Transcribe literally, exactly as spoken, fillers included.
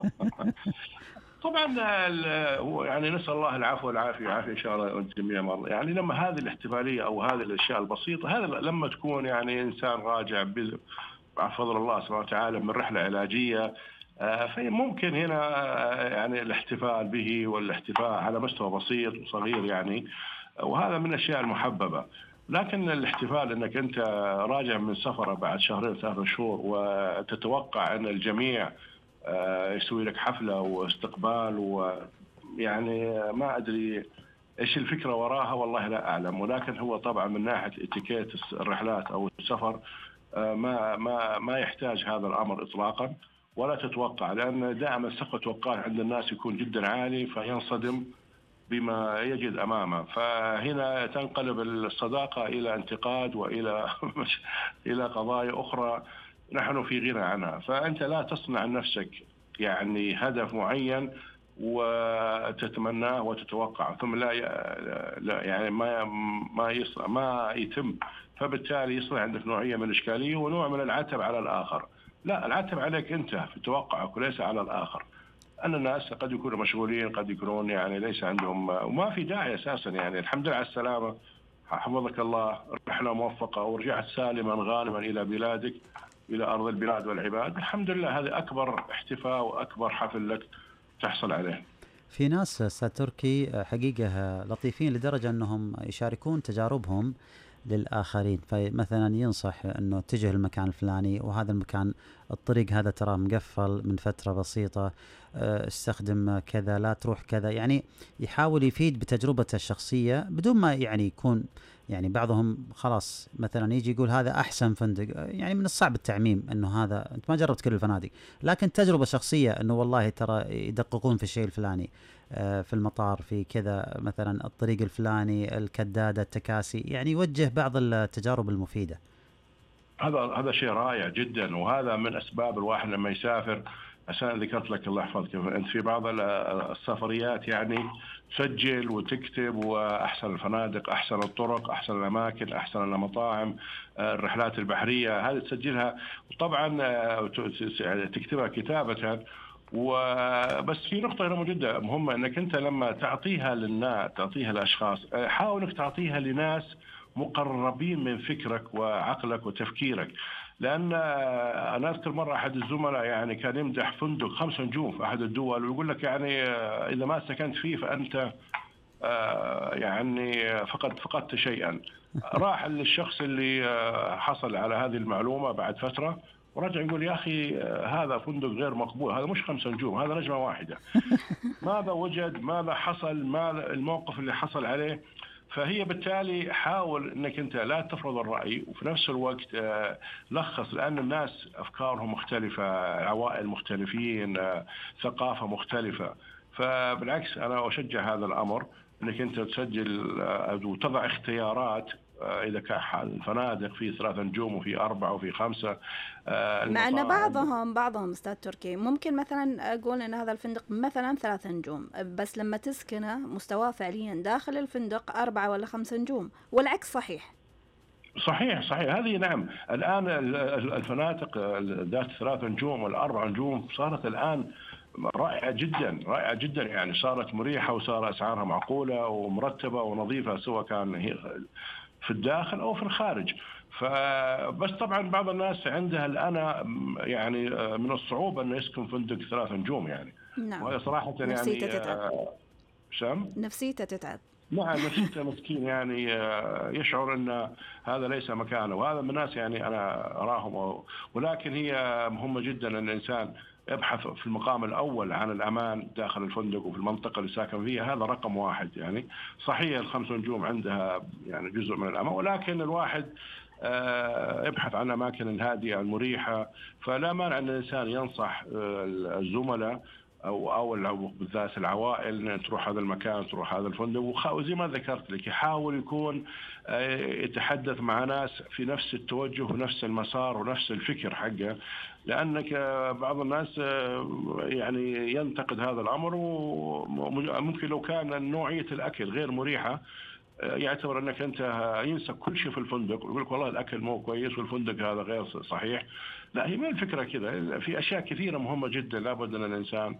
طبعا ال- هو يعني نسال الله العفو والعافيه، عافيه ان شاء الله الجميع مرة. يعني لما هذه الاحتفاليه او هذه الاشياء البسيطه، هذا لما تكون يعني انسان راجع ب- مع فضل الله سبحانه وتعالى من رحله علاجيه، آه، فممكن هنا آه، يعني الاحتفال به والاحتفاء على مستوى بسيط وصغير يعني، وهذا من الاشياء المحببه. لكن الاحتفال انك انت راجع من سفره بعد شهرين ثلاثة شهور وتتوقع ان الجميع آه، يسوي لك حفله واستقبال، ويعني ما ادري ايش الفكره وراها، والله لا اعلم. ولكن هو طبعا من ناحيه اتيكيت الرحلات او السفر، آه، ما ما ما يحتاج هذا الامر اطلاقا، ولا تتوقع، لان دائما سقف التوقعات عند الناس يكون جدا عالي فينصدم بما يجد امامه، فهنا تنقلب الصداقه الى انتقاد والى الى قضايا اخرى نحن في غنى عنها. فانت لا تصنع لنفسك يعني هدف معين وتتمناه وتتوقع ثم لا لا يعني ما ما يصنع ما يتم، فبالتالي يصبح عندك نوعيه من الاشكاليه ونوع من العتب على الاخر. لا، العتب عليك انت في توقعك وليس على الاخر. أن الناس قد يكونوا مشغولين، قد يكونون يعني ليس عندهم، وما في داعي أساسا. يعني الحمد لله على السلامة، حفظك الله، رحلة موفقة ورجعت سالما غانما إلى بلادك، إلى أرض البلاد والعباد، الحمد لله. هذا أكبر احتفاء وأكبر حفل لك تحصل عليه. في ناس أستاذ تركي حقيقة لطيفين لدرجة أنهم يشاركون تجاربهم للآخرين، فمثلا ينصح أنه اتجه المكان الفلاني، وهذا المكان الطريق هذا ترى مقفل من فترة بسيطة، استخدم كذا، لا تروح كذا. يعني يحاول يفيد بتجربته الشخصية بدون ما يعني يكون، يعني بعضهم خلاص مثلا يجي يقول هذا أحسن فندق. يعني من الصعب التعميم أنه هذا أنت ما جربت كل الفنادق، لكن تجربة شخصية أنه والله ترى يدققون في الشيء الفلاني، في المطار في كذا مثلا الطريق الفلاني، الكدادة، التكاسي. يعني يوجه بعض التجارب المفيدة. هذا هذا شيء رائع جدا، وهذا من أسباب الواحد لما يسافر. عشان ذكرت لك الله يحفظك، أنت في بعض السفريات يعني تسجل وتكتب وأحسن الفنادق، أحسن الطرق، أحسن الأماكن، أحسن المطاعم، الرحلات البحرية هذه تسجلها، وطبعا تكتبها كتابة. وبس في نقطة هنا موجودة مهمة، أنك أنت لما تعطيها للناس، تعطيها للأشخاص، حاول أنك تعطيها لناس مقربين من فكرك وعقلك وتفكيرك. لأن أنا أذكر مرة أحد الزملاء يعني كان يمدح فندق خمس نجوم في أحد الدول، ويقول لك يعني إذا ما سكنت فيه فأنت يعني فقد فقدت شيئا. راح للشخص اللي حصل على هذه المعلومة بعد فترة ورجع يقول يا أخي هذا فندق غير مقبول، هذا مش خمس نجوم، هذا نجمة واحدة. ماذا وجد، ماذا حصل، ماذا الموقف اللي حصل عليه. فهي بالتالي حاول انك انت لا تفرض الرأي، وفي نفس الوقت لخص، لان الناس افكارهم مختلفة، عوائل مختلفين، ثقافة مختلفة. فبالعكس انا اشجع هذا الامر، انك انت تسجل وتضع اختيارات. اذا كان الفنادق في ثلاثة نجوم وفي اربعة وفي خمسة، مع ان بعضهم بعضهم استاذ تركي ممكن مثلا اقول ان هذا الفندق مثلا ثلاثة نجوم، بس لما تسكنه مستواه فعليا داخل الفندق أربعة ولا خمسة نجوم، والعكس صحيح. صحيح صحيح هذه نعم. الآن الفنادق ذات ثلاثة نجوم والأربع نجوم صارت الآن رائعة جدا، رائعة جدا، يعني صارت مريحة وصار أسعارها معقولة ومرتبة ونظيفة، سواء كان هي في الداخل أو في الخارج. فبس طبعا بعض الناس عندها الآن يعني من الصعوبة أنه يسكن فندق ثلاثة نجوم يعني. نعم. وهذا صراحة يعني نفسيته تتعب. شام؟ نفسيته تتعب. نعم، نفسيته مسكين يعني يشعر أن هذا ليس مكانه، وهذا من الناس يعني أنا أراهم. ولكن هي مهمة جدا أن الإنسان يبحث في المقام الأول عن الأمان داخل الفندق وفي المنطقة اللي ساكن فيها، هذا رقم واحد. يعني صحيح الخمس نجوم عندها يعني جزء من الأمان، ولكن الواحد يبحث عن الأماكن الهادئة المريحة. فلا مانع أن الإنسان ينصح الزملاء أو أو بالذات العوائل تروح هذا المكان، تروح هذا الفندق، وزي ما ذكرت لك يحاول يكون يتحدث مع ناس في نفس التوجه ونفس المسار ونفس الفكر حقه. لأنك بعض الناس يعني ينتقد هذا الأمر، وممكن لو كان نوعية الأكل غير مريحة يعتبر أنك أنت ينسى كل شيء في الفندق، ويقول لك والله الأكل مو كويس والفندق هذا غير صحيح. لا هي ما الفكرة كذا، في أشياء كثيرة مهمة جدا لابد أن الإنسان